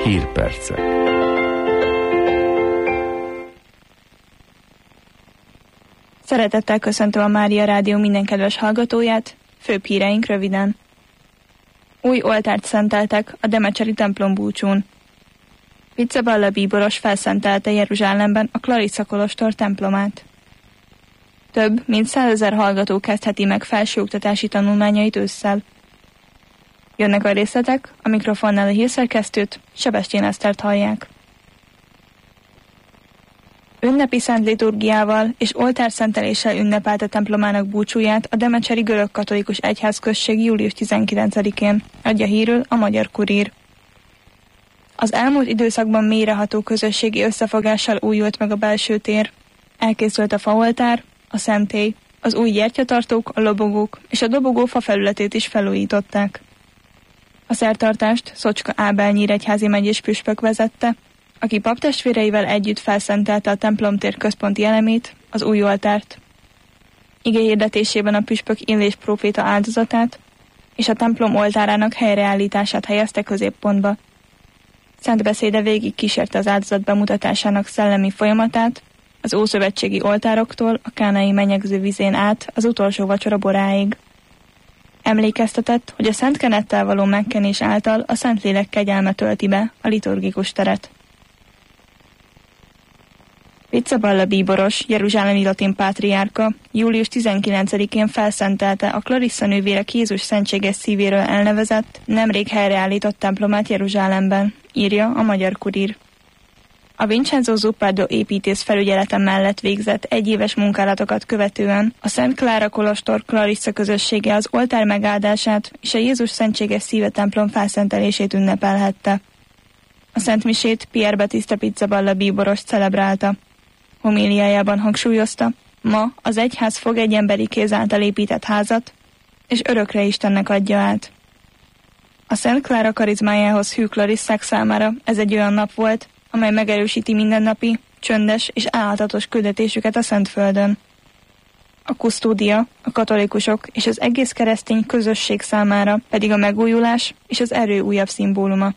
Hírpercek. Szeretettel köszöntöm a Mária Rádió minden kedves hallgatóját, főbb híreink röviden. Új oltárt szenteltek a Demecseri templom búcsún. Pizzaballa bíboros felszentelte Jeruzsálemben a Clarissa kolostor templomát. Több mint 100 000 hallgató kezdheti meg felsőoktatási tanulmányait ősszel. Jönnek a részletek, a mikrofonnál a hírszerkesztőt, Sebestyén Esztert hallják. Ünnepi szent liturgiával és oltárszenteléssel ünnepelte templomának búcsúját a Demecseri görög-katolikus egyházközség július 19-én, adja hírül a Magyar Kurír. Az elmúlt időszakban mélyreható közösségi összefogással újult meg a belső tér. Elkészült a faoltár, a szentély, az új gyertyatartók, a lobogók és a dobogó fafelületét is felújították. A szertartást Szocska Ábel nyíregyházi megyés püspök vezette, aki paptestvéreivel együtt felszentelte a templomtér központi elemét, az új oltárt. Igehirdetésében a püspök Illés próféta áldozatát és a templom oltárának helyreállítását helyezte középpontba. Szent beszéde végig kísérte az áldozat bemutatásának szellemi folyamatát, az ószövetségi oltároktól a kánai menyegző vizén át az utolsó vacsora boráig. Emlékeztetett, hogy a szent kenettel való megkenés által a Szentlélek kegyelme tölti be a liturgikus teret. Pizzaballa bíboros, jeruzsálemi latin pátriárka július 19-én felszentelte a Clarissa nővérek Jézus szentséges szívéről elnevezett, nemrég helyreállított templomát Jeruzsálemben, írja a Magyar Kurír. A Vincenzo Zuppardo építész felügyelete mellett végzett egyéves munkálatokat követően a Szent Klára kolostor Clarissa közössége az oltár megáldását és a Jézus szentséges szíve templom felszentelését ünnepelhette. A szentmisét Pierre Battista Pizzaballa bíboros celebrálta. Homíliájában hangsúlyozta, ma az egyház fog egy emberi kéz által épített házat, és örökre Istennek adja át. A Szent Klára karizmájához hű Clarissák számára ez egy olyan nap volt, amely megerősíti mindennapi, csöndes és álhatatos küldetésüket a Szentföldön. A kusztódia, a katolikusok és az egész keresztény közösség számára pedig a megújulás és az erő újabb szimbóluma.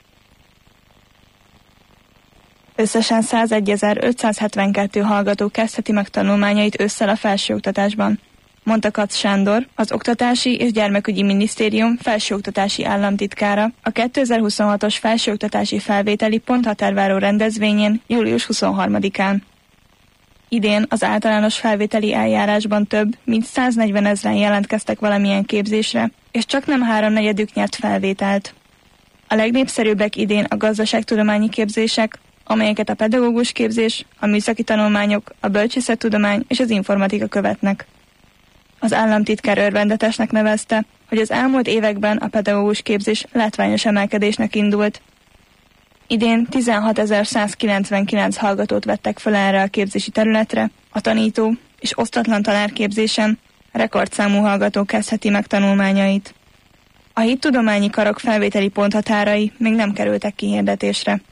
Összesen 101.572 hallgató kezdheti meg tanulmányait ősszel a felsőoktatásban, mondta Katz Sándor, az Oktatási és Gyermekügyi Minisztérium felsőoktatási államtitkára a 2026-os felsőoktatási felvételi ponthatárváró rendezvényén július 23-án. Idén az általános felvételi eljárásban több mint 140 000 jelentkeztek valamilyen képzésre, és csaknem 3/4 nyert felvételt. A legnépszerűbbek idén a gazdaságtudományi képzések, amelyeket a pedagógus képzés, a műszaki tanulmányok, a bölcsészettudomány és az informatika követnek. Az államtitkár örvendetesnek nevezte, hogy az elmúlt években a pedagógus képzés látványos emelkedésnek indult. Idén 16.199 hallgatót vettek fel erre a képzési területre, a tanító és osztatlan tanárképzésen rekordszámú hallgató kezdheti meg tanulmányait. A hittudományi karok felvételi ponthatárai még nem kerültek kihirdetésre.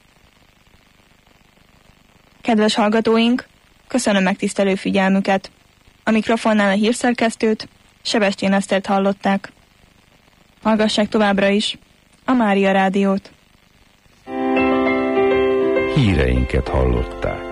Kedves hallgatóink, köszönöm megtisztelő figyelmüket! A mikrofonnál a hírszerkesztőt, Sebestyén Esztert hallották. Hallgassák továbbra is a Mária Rádiót. Híreinket hallották.